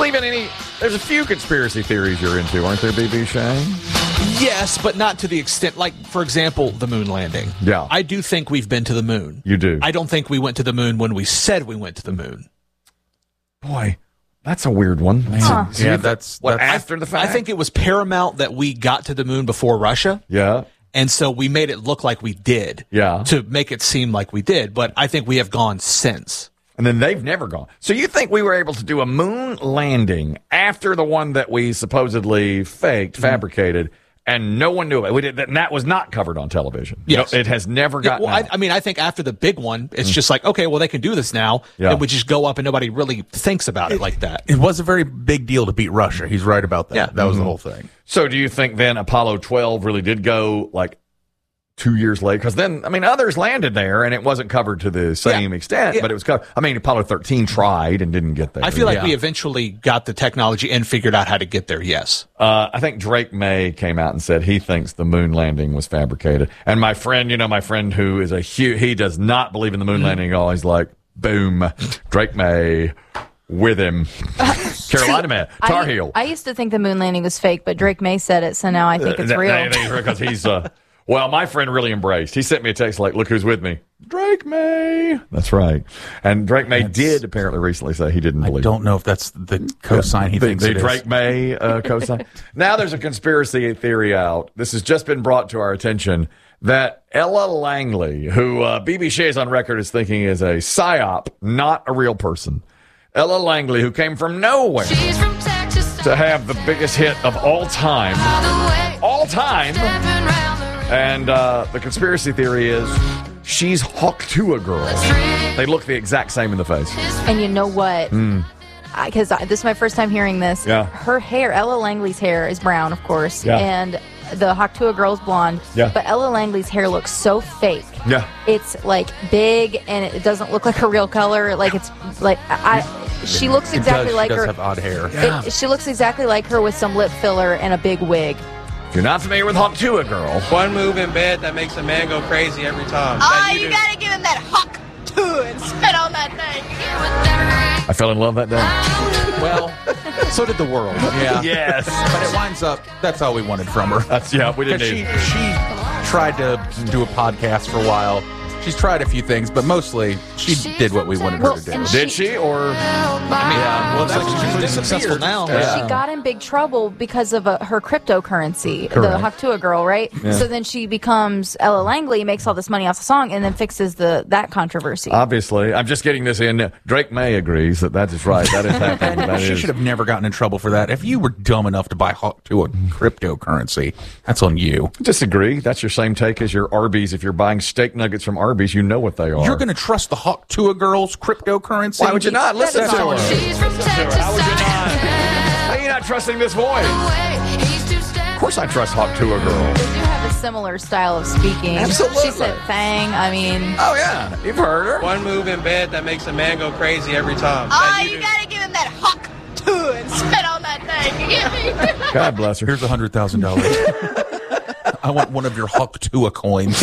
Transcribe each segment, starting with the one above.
believe in any... There's a few conspiracy theories you're into, aren't there, B.B. Shane? Yes, but not to the extent, like, for example, the moon landing. Yeah. I do think we've been to the moon. You do? I don't think we went to the moon when we said we went to the moon. Boy, that's a weird one. Man. Yeah, that's after the fact? I think it was paramount that we got to the moon before Russia. Yeah. And so we made it look like we did. Yeah. To make it seem like we did. But I think we have gone since. And then they've never gone. So you think we were able to do a moon landing after the one that we supposedly faked, fabricated, and no one knew it? We did, and that was not covered on television. Yes. No, it has never gotten out. I mean, I think after the big one, it's just like, okay, well, they can do this now. Yeah. And we just go up and nobody really thinks about it like that. It was a very big deal to beat Russia. He's right about that. Yeah. That was the whole thing. So do you think then Apollo 12 really did go like 2 years later? Because then, I mean, others landed there and it wasn't covered to the same extent, but it was covered. I mean, Apollo 13 tried and didn't get there. I feel like we eventually got the technology and figured out how to get there, yes. I think Drake May came out and said he thinks the moon landing was fabricated. And my friend, who is he does not believe in the moon landing at all. He's like, boom, Drake May with him. Carolina man, Tar Heel. I used to think the moon landing was fake, but Drake May said it, so now I think it's real. Because he's... Well, my friend really embraced. He sent me a text like, look who's with me. Drake May. That's right. And Drake May did apparently recently say he didn't believe I don't know if that's the cosign he thinks it is. The Drake May cosign. Now there's a conspiracy theory out. This has just been brought to our attention that Ella Langley, who B.B. Shea is on record as thinking is a psyop, not a real person. Ella Langley, who came from nowhere to have the biggest hit of all time. All time. And the conspiracy theory is she's Hawk-Tuah girl. They look the exact same in the face. And you know what? Because this is my first time hearing this. Yeah. Her hair, Ella Langley's hair is brown, of course. Yeah. And the Hawk-Tuah girl's blonde. Yeah. But Ella Langley's hair looks so fake. Yeah. It's like big and it doesn't look like her real color. Like it's like she looks exactly like she her. does have odd hair. She looks exactly like her with some lip filler and a big wig. If you're not familiar with Hawk-Tuah girl, One move in bed that makes a man go crazy every time. Oh, you gotta give him that hawk too and spit on that thing. I fell in love that day. Well, so did the world. Yeah. Yes. But it winds up, that's all we wanted from her. We didn't Because need she tried to do a podcast for a while. She's tried a few things, but mostly she did what we wanted her to do. Did she? Or Well, she's pretty successful now. She got in big trouble because of her cryptocurrency, the Hawk-Tuah girl, right? Yeah. So then she becomes Ella Langley, makes all this money off the song, and then fixes that controversy. obviously, I'm just getting this in. Drake May agrees that is right. That is happening. That She is. should have never gotten in trouble for that. If you were dumb enough to buy Hawk-Tuah cryptocurrency, that's on you. Disagree. That's your same take as your Arby's. If you're buying steak nuggets from Arby's, you know what they are. You're going to trust the Hawk-Tuah girl's cryptocurrency? Why would you not? Listen to her. How would you not? How are you not trusting this voice? Of course I trust Hawk-Tuah girl. They do have a similar style of speaking. Absolutely. She said "fang." I mean, Oh, yeah. You've heard her. One move in bed that makes a man go crazy every time. Oh, you gotta give him that hawk too and spit on that thing. You get me? God bless her. Here's $100,000. I want one of your Hawk-Tuah coins.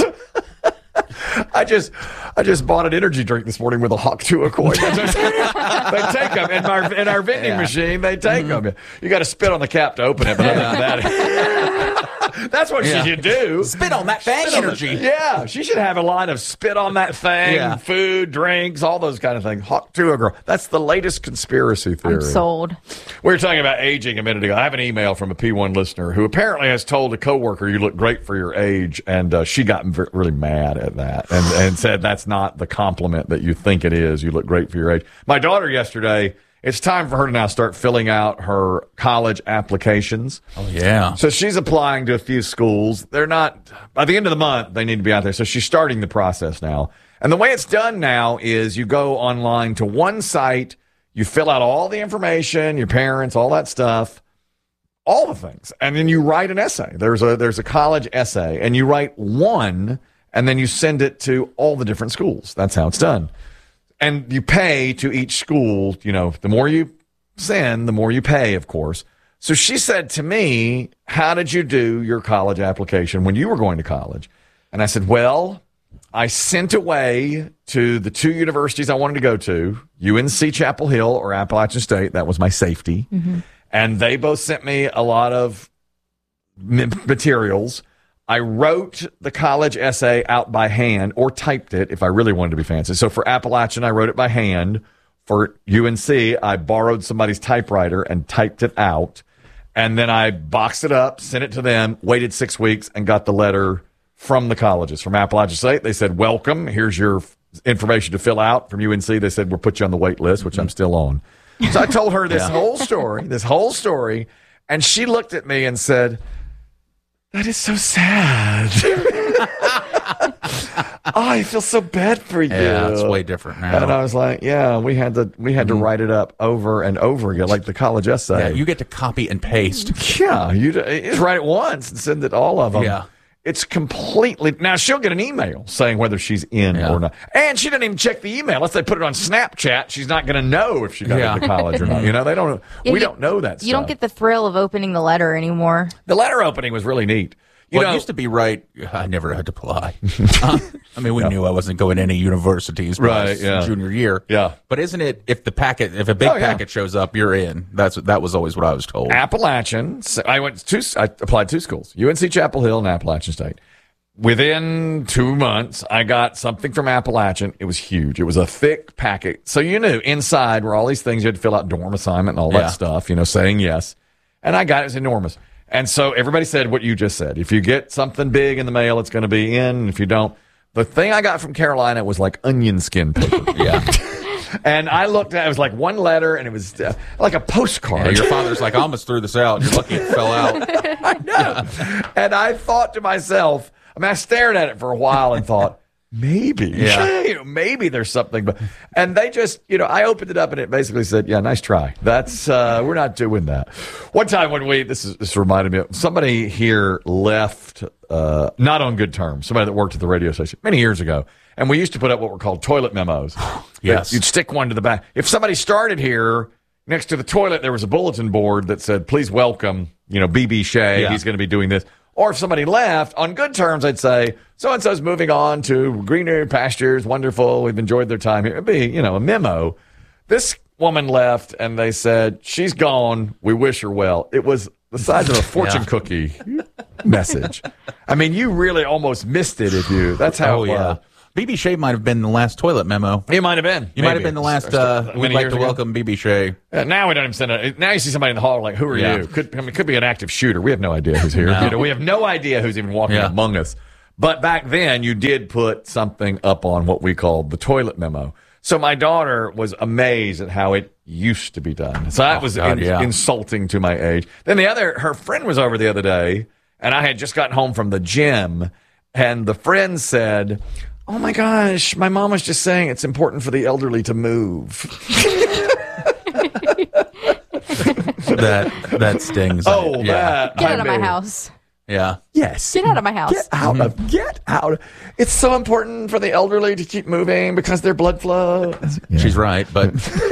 I just bought an energy drink this morning with a Hawk-Tuah coin. They take them in our vending machine. They take them. You got to spit on the cap to open it. But other than that, that's what she should do. Spit on that thing energy. Yeah, she should have a line of spit on that thing, Yeah. food, drinks, all those kind of things. Hawk-Tuah girl. That's the latest conspiracy theory. I'm sold. We were talking about aging a minute ago. I have an email from a P1 listener who apparently has told a coworker, "You look great for your age," and she got really mad at that and said that's not the compliment that you think it is. You look great for your age. My daughter yesterday, it's time for her to now start filling out her college applications. Oh, yeah. So she's applying to a few schools. They're not, by the end of the month, they need to be out there. So she's starting the process now. And the way it's done now is you go online to one site, you fill out all the information, your parents, all that stuff, all the things. And then you write an essay. There's a college essay, and you write one, and then you send it to all the different schools. That's how it's done. And you pay to each school. You know, the more you send, the more you pay, of course. So she said to me, "How did you do your college application when you were going to college?" And I said, "Well, I sent away to the two universities I wanted to go to, UNC Chapel Hill or Appalachian State. That was my safety. And they both sent me a lot of materials. I wrote the college essay out by hand or typed it if I really wanted to be fancy. So for Appalachian, I wrote it by hand. For UNC, I borrowed somebody's typewriter and typed it out. And then I boxed it up, sent it to them, waited 6 weeks, and got the letter from the colleges. From Appalachian State, they said, welcome. Here's your information to fill out. From UNC, they said, we'll put you on the wait list, which I'm still on. So I told her this whole story, and she looked at me and said, that is so sad. I feel so bad for you. Yeah, it's way different now. And I was like, yeah, we had to write it up over and over again, like the college essay. Yeah, you get to copy and paste. Yeah, you just write it once and send it to all of them. Yeah. It's completely... Now, she'll get an email saying whether she's in or not. And she doesn't even check the email. Unless they put it on Snapchat, she's not going to know if she got into college or not. You know, they don't... we don't know that stuff. You don't get the thrill of opening the letter anymore. The letter opening was really neat. You know, it used to be I never had to apply. I mean, we knew I wasn't going to any universities junior year. Yeah. But isn't it, if a big packet shows up, you're in. That was always what I was told. Appalachian. I applied 2 schools, UNC Chapel Hill and Appalachian State. Within 2 months, I got something from Appalachian. It was huge. It was a thick packet. So you knew inside were all these things. You had to fill out dorm assignment and all that stuff, saying yes. And I got it. It was enormous. And so everybody said what you just said. If you get something big in the mail, it's going to be in. If you don't, the thing I got from Carolina was like onion skin paper. And I looked at it, was like one letter, and it was like a postcard. Yeah, your father's like, I almost threw this out. You're lucky it fell out. I know. And I thought to myself, I stared at it for a while and thought, maybe there's something. And they just, I opened it up and it basically said, yeah, nice try. That's, we're not doing that. One time when this reminded me of somebody here left, not on good terms, somebody that worked at the radio station many years ago. And we used to put up what were called toilet memos. Yes. You'd stick one to the back. If somebody started here, next to the toilet, there was a bulletin board that said, please welcome, B.B. Shea. Yeah. He's going to be doing this. Or if somebody left, on good terms, I'd say, so-and-so's moving on to greener pastures, wonderful, we've enjoyed their time here. It'd be, a memo. This woman left, and they said, she's gone, we wish her well. It was the size of a fortune cookie message. I mean, you really almost missed it that's how it was. B.B. Shea might have been the last toilet memo. He might have been. You might have been the last, we'd like to welcome B.B. Shea. Now we don't even send it. Now you see somebody in the hall like, who are you? Could be an active shooter. We have no idea who's here. No. We have no idea who's even walking among us. But back then, you did put something up on what we called the toilet memo. So my daughter was amazed at how it used to be done. So that was insulting to my age. Then her friend was over the other day, and I had just gotten home from the gym, and the friend said, oh my gosh, my mom was just saying it's important for the elderly to move. that stings. Oh, that. Get out of my house. Yeah. Yes. Get out of my house. Get out. It's so important for the elderly to keep moving because their blood flow. Yeah. She's right, but.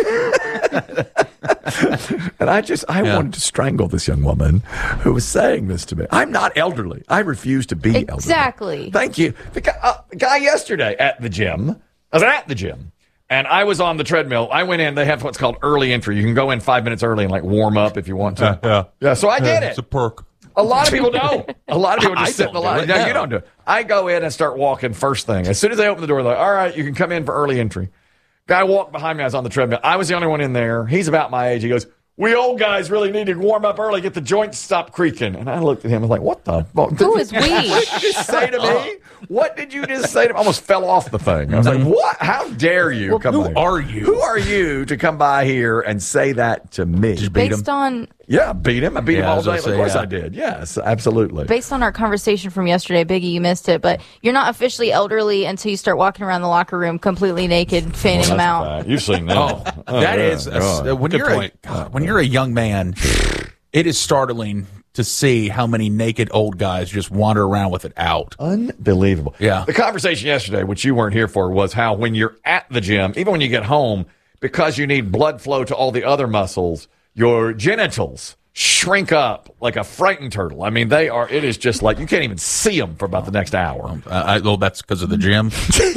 And I wanted to strangle this young woman who was saying this to me. I'm not elderly. I refuse to be elderly. Exactly. Thank you. The guy yesterday at the gym, I was at the gym, and I was on the treadmill. I went in. They have what's called early entry. You can go in 5 minutes early and warm up if you want to. Yeah. So I did it. It's a perk. A lot of people don't. A lot of people just sit in the line. No, you don't do it. I go in and start walking first thing. As soon as they open the door, they're like, all right, you can come in for early entry. Guy walked behind me. I was on the treadmill. I was the only one in there. He's about my age. He goes, we old guys really need to warm up early, get the joints stop creaking. And I looked at him. I was like, what the? Who is we? What did you just say to me? What did you just say to me? I almost fell off the thing. I was like, what? How dare you come by? Who are you? Who are you to come by here and say that to me? Just beat Based him? on... Yeah, beat him. I beat him all day. Of course I did. Yes, absolutely. Based on our conversation from yesterday, Biggie, you missed it, but you're not officially elderly until you start walking around the locker room completely naked, fanning them out. You've seen that. That is when you're a young man, it is startling to see how many naked old guys just wander around with it out. Unbelievable. Yeah. The conversation yesterday, which you weren't here for, was how when you're at the gym, even when you get home, because you need blood flow to all the other muscles, your genitals shrink up like a frightened turtle. I mean, it is just like you can't even see them for about the next hour. Well, that's because of the gym.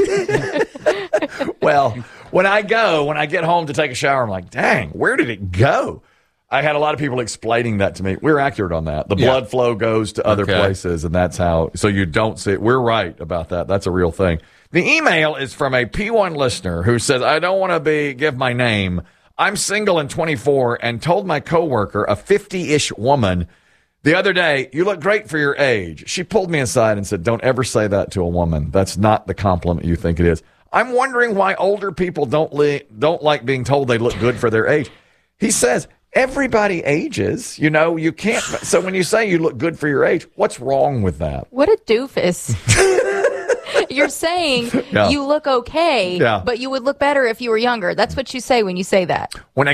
Well, when I get home to take a shower, I'm like, dang, where did it go? I had a lot of people explaining that to me. We're accurate on that. The blood flow goes to other places, and that's how, so you don't see it. We're right about that. That's a real thing. The email is from a P1 listener who says, I don't want to give my name. I'm single and 24 and told my coworker, a 50-ish woman, the other day, you look great for your age. She pulled me aside and said, don't ever say that to a woman. That's not the compliment you think it is. I'm wondering why older people don't like being told they look good for their age. He says, everybody ages. You know, you can't. So when you say you look good for your age, what's wrong with that? What a doofus. You're saying you look okay, but you would look better if you were younger. That's what you say when you say that. When a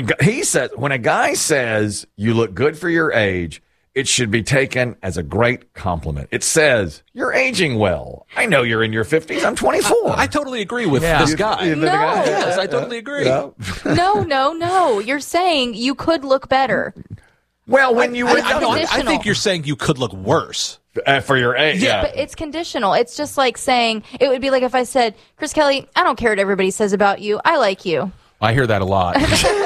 guy says you look good for your age, it should be taken as a great compliment. It says, you're aging well. I know you're in your 50s. I'm 24. I totally agree with this guy. No. Yes, I totally agree. Yeah. No. You're saying you could look better. Well, when you were I think you're saying you could look worse. For your age. Yeah. But it's conditional. It's just like saying, it would be like if I said, Chris Kelly, I don't care what everybody says about you. I like you. I hear that a lot.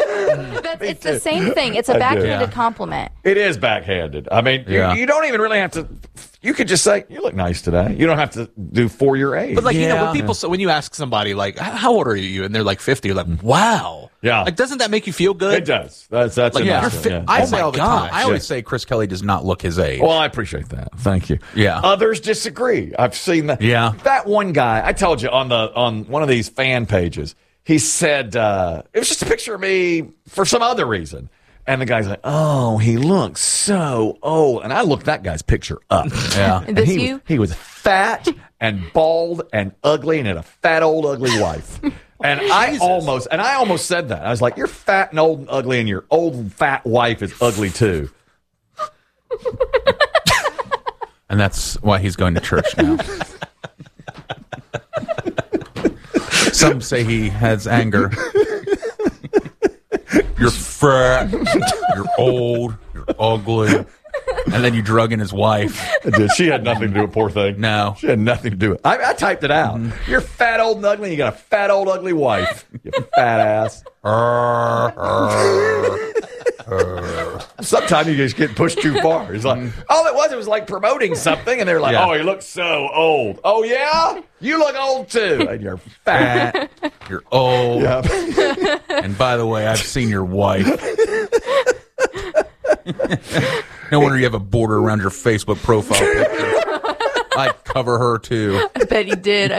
It's the same thing. It's a backhanded compliment. It is backhanded. I mean, you don't even really have to. You could just say, you look nice today. You don't have to do for your age. But you know, when people when you ask somebody like, how old are you? And they're like 50, you're like, wow. Yeah. Like, doesn't that make you feel good? It does. That's like, enough. I say all the time. I always say Chris Kelly does not look his age. Well, I appreciate that. Thank you. Yeah. Others disagree. I've seen that. Yeah. That one guy, I told you on one of these fan pages, he said, it was just a picture of me for some other reason. And the guy's like, oh, he looks so old. And I looked that guy's picture up. Yeah. Is this you? He was fat and bald and ugly and had a fat, old, ugly wife. And I almost said that. I was like, you're fat and old and ugly, and your old, fat wife is ugly too. And that's why he's going to church now. Some say he has anger. You're fat, you're old, you're ugly. And then you drug in his wife. I did. She had nothing to do with poor thing. No. She had nothing to do with it. I typed it out. Mm-hmm. You're fat, old, and ugly, and you got a fat, old, ugly wife. You fat ass. Sometimes you just get pushed too far. It's like, all it was like promoting something, and they're like, oh, you look so old. Oh, yeah? You look old, too. And you're fat. You're old. Yep. And by the way, I've seen your wife. No wonder you have a border around your Facebook profile picture. I'd cover her, too. I bet he did.